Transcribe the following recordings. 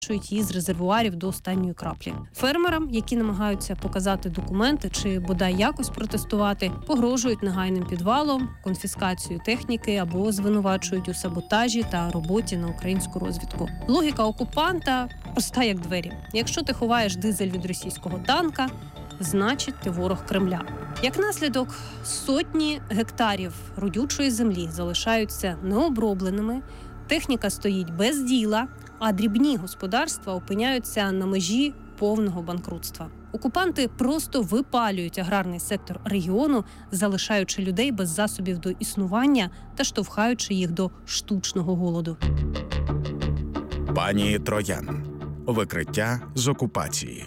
її з резервуарів до останньої краплі. Фермерам, які намагаються показати документи чи бодай якось протестувати, погрожують негайним підвалом, конфіскацією техніки або звинувачують у саботажі та роботі на українську розвідку. Логіка окупанта проста як двері. Якщо ти ховаєш дизель від російського танка, значить ти ворог Кремля. Як наслідок, сотні гектарів родючої землі залишаються необробленими, техніка стоїть без діла, а дрібні господарства опиняються на межі повного банкрутства. Окупанти просто випалюють аграрний сектор регіону, залишаючи людей без засобів до існування та штовхаючи їх до штучного голоду. Пані Троян. Викриття з окупації.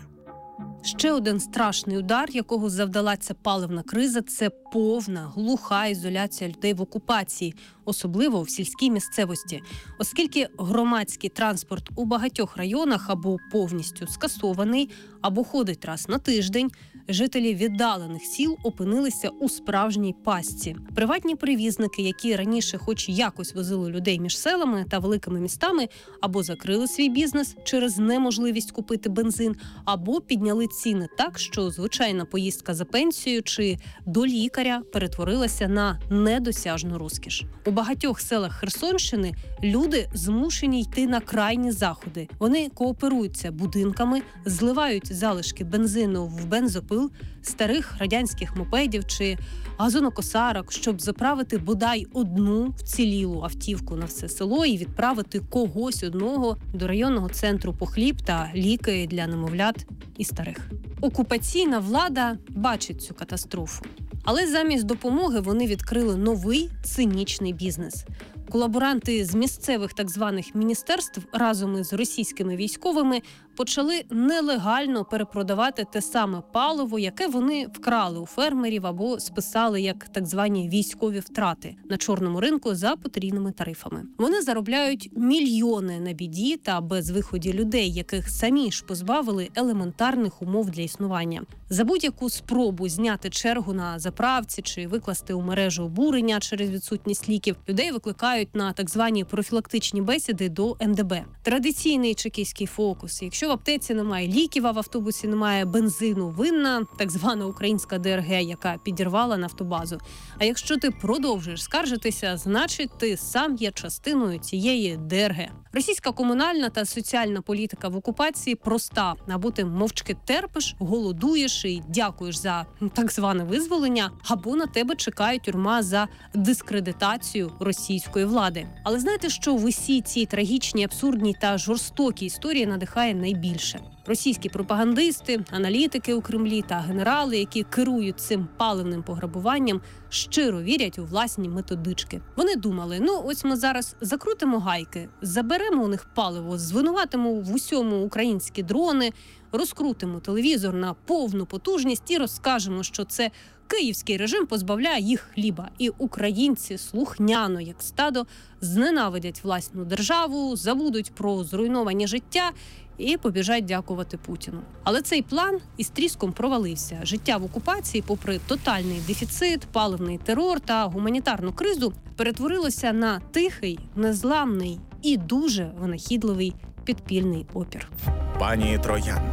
Ще один страшний удар, якого завдала ця паливна криза – це повна, глуха ізоляція людей в окупації, особливо в сільській місцевості. Оскільки громадський транспорт у багатьох районах або повністю скасований, або ходить раз на тиждень, жителі віддалених сіл опинилися у справжній пастці. Приватні перевізники, які раніше хоч якось возили людей між селами та великими містами, або закрили свій бізнес через неможливість купити бензин, або підняли ціни так, що звичайна поїздка за пенсією чи до лікаря перетворилася на недосяжну розкіш. У багатьох селах Херсонщини люди змушені йти на крайні заходи. Вони кооперуються будинками, зливають залишки бензину в бензопил, старих радянських мопедів чи газонокосарок, щоб заправити бодай одну вцілілу автівку на все село і відправити когось одного до районного центру по хліб та ліки для немовлят і старих. Окупаційна влада бачить цю катастрофу. Але замість допомоги вони відкрили новий цинічний бізнес. Колаборанти з місцевих так званих міністерств разом із російськими військовими почали нелегально перепродавати те саме паливо, яке вони вкрали у фермерів або списали як так звані військові втрати на чорному ринку за потрійними тарифами. Вони заробляють мільйони на біді та безвиході людей, яких самі ж позбавили елементарних умов для існування. За будь-яку спробу зняти чергу на заправці чи викласти у мережу обурення через відсутність ліків, людей викликають на так звані профілактичні бесіди до НДБ. Традиційний чекістський фокус. Якщо в аптеці немає ліків, а в автобусі немає бензину, винна так звана українська ДРГ, яка підірвала нафтобазу. А якщо ти продовжуєш скаржитися, значить ти сам є частиною цієї ДРГ. Російська комунальна та соціальна політика в окупації проста. Або ти мовчки терпиш, голодуєш і дякуєш за так зване визволення, або на тебе чекає тюрма за дискредитацію російської влади. Але знаєте, що в усій цій трагічній, абсурдній та жорстокій історії надихає найбільше? Російські пропагандисти, аналітики у Кремлі та генерали, які керують цим паливним пограбуванням, щиро вірять у власні методички. Вони думали, ось ми зараз закрутимо гайки, заберемо у них паливо, звинуватимо в усьому українські дрони, розкрутимо телевізор на повну потужність і розкажемо, що це київський режим позбавляє їх хліба. І українці слухняно, як стадо, зненавидять власну державу, забудуть про зруйновані життя і побіжать дякувати Путіну. Але цей план із тріском провалився. Життя в окупації, попри тотальний дефіцит, паливний терор та гуманітарну кризу, перетворилося на тихий, незламний і дуже винахідливий підпільний опір. Пані Троян.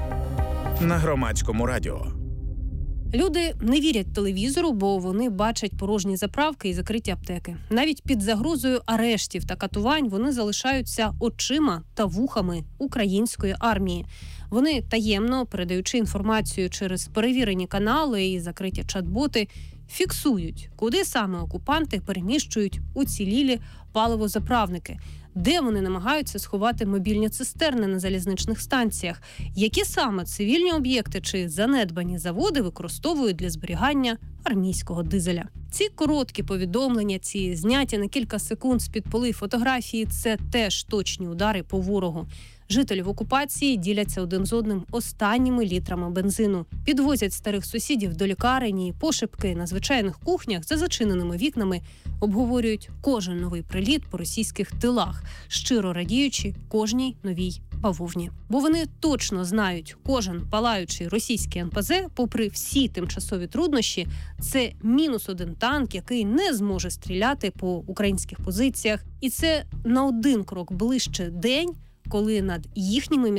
На Громадському радіо. Люди не вірять телевізору, бо вони бачать порожні заправки і закриті аптеки. Навіть під загрозою арештів та катувань вони залишаються очима та вухами української армії. Вони таємно, передаючи інформацію через перевірені канали і закриті чат-боти, фіксують, куди саме окупанти переміщують уцілілі паливозаправники, де вони намагаються сховати мобільні цистерни на залізничних станціях, які саме цивільні об'єкти чи занедбані заводи використовують для зберігання армійського дизеля. Ці короткі повідомлення, ці зняті на кілька секунд з-під поли фотографії – це теж точні удари по ворогу. Жителі в окупації діляться один з одним останніми літрами бензину. Підвозять старих сусідів до лікарень і пошепки на звичайних кухнях за зачиненими вікнами обговорюють кожен новий приліт по російських тилах, щиро радіючи кожній новій бавовні. Бо вони точно знають, кожен палаючий російський НПЗ, попри всі тимчасові труднощі, це -1 танк, який не зможе стріляти по українських позиціях. І це на один крок ближче день, коли над їхніми